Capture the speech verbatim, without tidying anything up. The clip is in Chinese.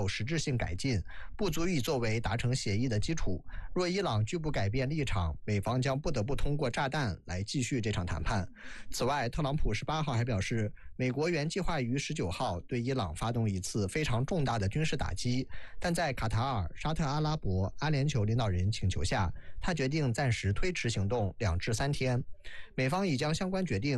实质性改进，不足以作为达成协议的基础。若伊朗拒不改变立场，美方将不得不通过炸弹来继续这场谈判。此外，特朗普十八号还表示，美国原计划于十九号对伊朗发动一次非常重大的军事打击，但在卡塔尔、沙特阿拉伯、阿联酋领导人请求下，他决定暂时推迟行动两至三天。美方已将相关决定